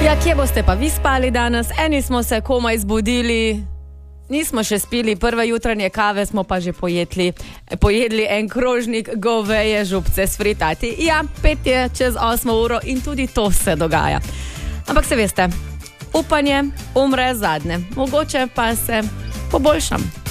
Ja, kje boste pa vi spali danes? Eni smo se komaj zbudili, nismo še spili, prve jutranje kave smo pa že pojedli en krožnik goveje župce s fritati. Ja, 5 je čez 8 uro in tudi to se dogaja. Ampak se veste, upanje umre zadnje, mogoče pa se poboljšam.